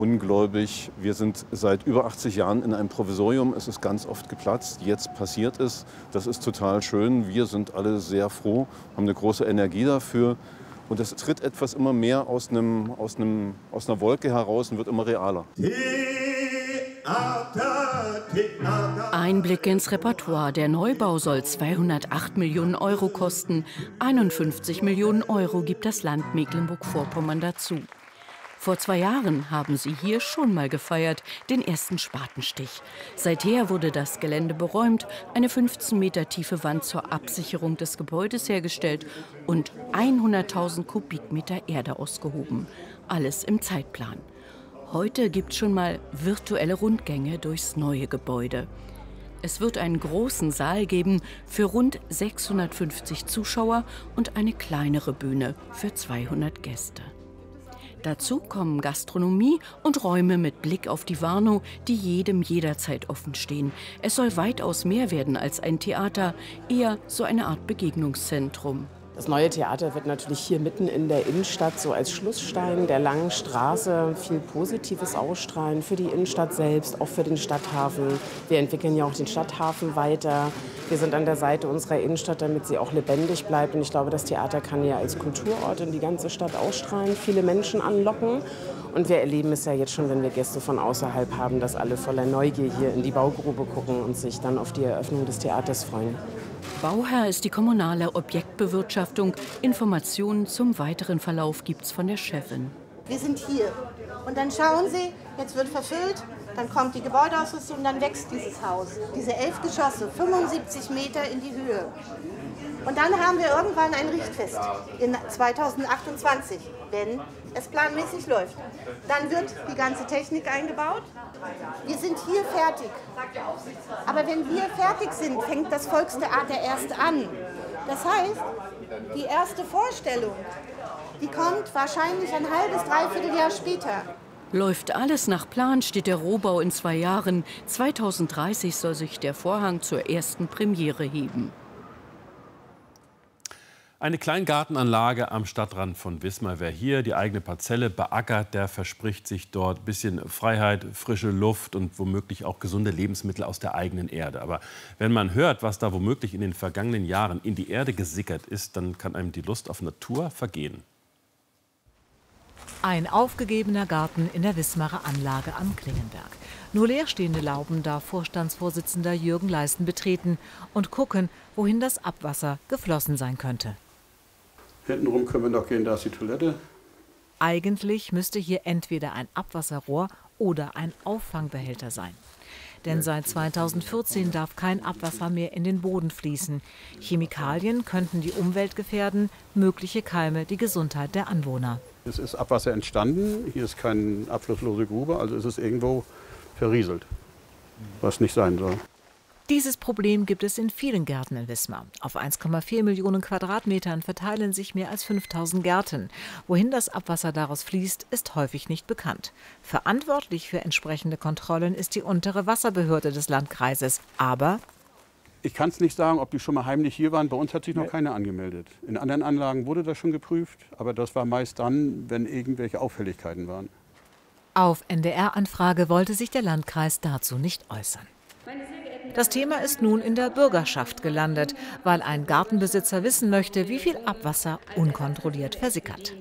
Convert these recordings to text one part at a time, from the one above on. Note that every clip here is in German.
Ungläubig. Wir sind seit über 80 Jahren in einem Provisorium. Es ist ganz oft geplatzt. Jetzt passiert es. Das ist total schön. Wir sind alle sehr froh, haben eine große Energie dafür. Und es tritt etwas immer mehr aus einer Wolke heraus und wird immer realer. Einblick ins Repertoire. Der Neubau soll 208 Millionen Euro kosten. 51 Millionen Euro gibt das Land Mecklenburg-Vorpommern dazu. Vor 2 Jahren haben sie hier schon mal gefeiert, den ersten Spatenstich. Seither wurde das Gelände beräumt, eine 15 Meter tiefe Wand zur Absicherung des Gebäudes hergestellt und 100.000 Kubikmeter Erde ausgehoben. Alles im Zeitplan. Heute gibt es schon mal virtuelle Rundgänge durchs neue Gebäude. Es wird einen großen Saal geben für rund 650 Zuschauer und eine kleinere Bühne für 200 Gäste. Dazu kommen Gastronomie und Räume mit Blick auf die Warnow, die jedem jederzeit offen stehen. Es soll weitaus mehr werden als ein Theater, eher so eine Art Begegnungszentrum. Das neue Theater wird natürlich hier mitten in der Innenstadt so als Schlussstein der langen Straße viel Positives ausstrahlen für die Innenstadt selbst, auch für den Stadthafen. Wir entwickeln ja auch den Stadthafen weiter. Wir sind an der Seite unserer Innenstadt, damit sie auch lebendig bleibt. Und ich glaube, das Theater kann ja als Kulturort in die ganze Stadt ausstrahlen, viele Menschen anlocken. Und wir erleben es ja jetzt schon, wenn wir Gäste von außerhalb haben, dass alle voller Neugier hier in die Baugrube gucken und sich dann auf die Eröffnung des Theaters freuen. Bauherr ist die kommunale Objektbewirtschaftung. Informationen zum weiteren Verlauf gibt's von der Chefin. Wir sind hier. Und dann schauen Sie, jetzt wird verfüllt, dann kommt die Gebäudeausrüstung und dann wächst dieses Haus. Diese 11 Geschosse, 75 Meter in die Höhe. Und dann haben wir irgendwann ein Richtfest in 2028, wenn es planmäßig läuft. Dann wird die ganze Technik eingebaut. Wir sind hier fertig. Aber wenn wir fertig sind, fängt das Volkstheater erst an. Das heißt, die erste Vorstellung, die kommt wahrscheinlich ein halbes, dreiviertel Jahr später. Läuft alles nach Plan, steht der Rohbau in 2 Jahren. 2030 soll sich der Vorhang zur ersten Premiere heben. Eine Kleingartenanlage am Stadtrand von Wismar. Wer hier die eigene Parzelle beackert, der verspricht sich dort ein bisschen Freiheit, frische Luft und womöglich auch gesunde Lebensmittel aus der eigenen Erde. Aber wenn man hört, was da womöglich in den vergangenen Jahren in die Erde gesickert ist, dann kann einem die Lust auf Natur vergehen. Ein aufgegebener Garten in der Wismarer Anlage am Klingenberg. Nur leerstehende Lauben darf Vorstandsvorsitzender Jürgen Leisten betreten und gucken, wohin das Abwasser geflossen sein könnte. Hintenrum können wir noch gehen, da ist die Toilette. Eigentlich müsste hier entweder ein Abwasserrohr oder ein Auffangbehälter sein. Denn seit 2014 darf kein Abwasser mehr in den Boden fließen. Chemikalien könnten die Umwelt gefährden, mögliche Keime die Gesundheit der Anwohner. Es ist Abwasser entstanden, hier ist keine abflusslose Grube, also ist es irgendwo verrieselt, was nicht sein soll. Dieses Problem gibt es in vielen Gärten in Wismar. Auf 1,4 Millionen Quadratmetern verteilen sich mehr als 5000 Gärten. Wohin das Abwasser daraus fließt, ist häufig nicht bekannt. Verantwortlich für entsprechende Kontrollen ist die untere Wasserbehörde des Landkreises. Aber ich kann es nicht sagen, ob die schon mal heimlich hier waren. Bei uns hat sich noch keiner angemeldet. In anderen Anlagen wurde das schon geprüft, aber das war meist dann, wenn irgendwelche Auffälligkeiten waren. Auf NDR-Anfrage wollte sich der Landkreis dazu nicht äußern. Das Thema ist nun in der Bürgerschaft gelandet, weil ein Gartenbesitzer wissen möchte, wie viel Abwasser unkontrolliert versickert.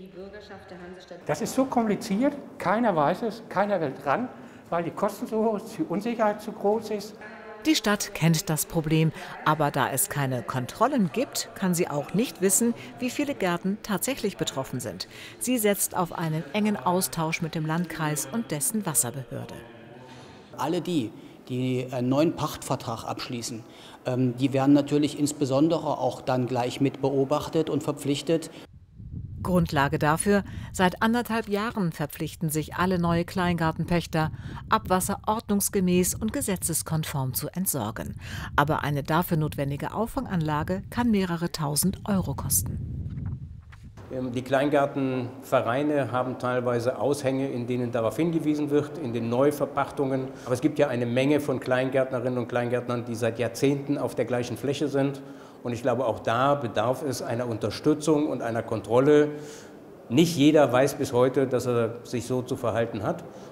Das ist so kompliziert, keiner weiß es, keiner will dran, weil die Kosten so hoch sind, die Unsicherheit zu groß ist. Die Stadt kennt das Problem, aber da es keine Kontrollen gibt, kann sie auch nicht wissen, wie viele Gärten tatsächlich betroffen sind. Sie setzt auf einen engen Austausch mit dem Landkreis und dessen Wasserbehörde. Alle die einen neuen Pachtvertrag abschließen, die werden natürlich insbesondere auch dann gleich mit beobachtet und verpflichtet. Grundlage dafür: Seit 1,5 Jahren verpflichten sich alle neue Kleingartenpächter, Abwasser ordnungsgemäß und gesetzeskonform zu entsorgen. Aber eine dafür notwendige Auffanganlage kann mehrere tausend Euro kosten. Die Kleingartenvereine haben teilweise Aushänge, in denen darauf hingewiesen wird, in den Neuverpachtungen. Aber es gibt ja eine Menge von Kleingärtnerinnen und Kleingärtnern, die seit Jahrzehnten auf der gleichen Fläche sind. Und ich glaube, auch da bedarf es einer Unterstützung und einer Kontrolle. Nicht jeder weiß bis heute, dass er sich so zu verhalten hat.